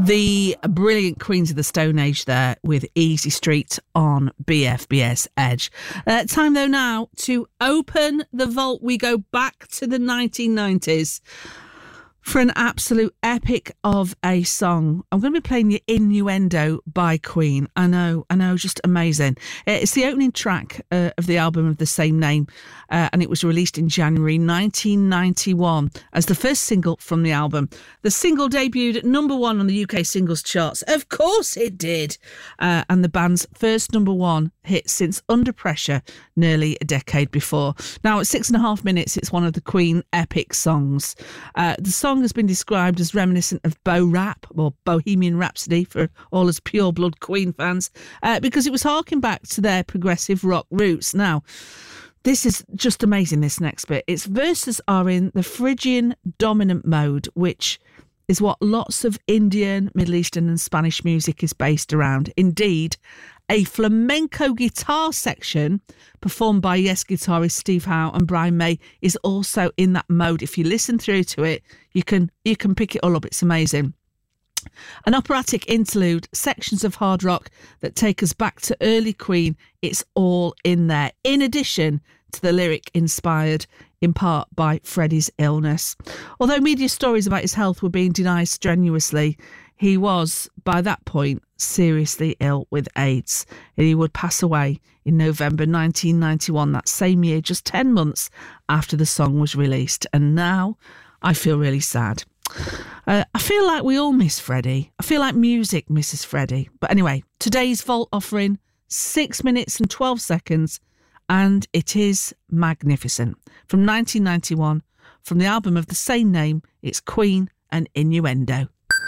The brilliant Queens of the Stone Age there with Easy Street on BFBS Edge. Time though now to open the vault. We go back to the 1990s for an absolute epic of a song. I'm going to be playing you Innuendo by Queen. I know, just amazing. It's the opening track of the album of the same name, and it was released in January 1991 as the first single from the album. The single debuted at number 1 on the UK singles charts. Of course it did. And the band's first number 1 hit since Under Pressure nearly a decade before. Now, at 6.5 minutes, it's one of the Queen epic songs. The song has been described as reminiscent of Bo Rap or Bohemian Rhapsody for all us pure blood Queen fans, because it was harking back to their progressive rock roots. Now, this is just amazing, this next bit. Its verses are in the Phrygian dominant mode, which is what lots of Indian, Middle Eastern and Spanish music is based around. Indeed, a flamenco guitar section performed by Yes guitarist Steve Howe and Brian May is also in that mode. If you listen through to it, you can pick it all up. It's amazing. An operatic interlude, sections of hard rock that take us back to early Queen. It's all in there, in addition to the lyric inspired in part by Freddie's illness. Although media stories about his health were being denied strenuously, he was, by that point, seriously ill with AIDS, and he would pass away in November 1991, that same year, just 10 months after the song was released. And now I feel really sad. I feel like we all miss Freddie. I feel like music misses Freddie. But anyway, today's Vault offering, 6 minutes and 12 seconds, and it is magnificent. From 1991, from the album of the same name, it's Queen and Innuendo.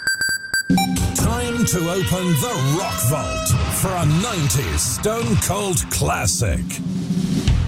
Time to open the Rock Vault for a 90s Stone Cold classic.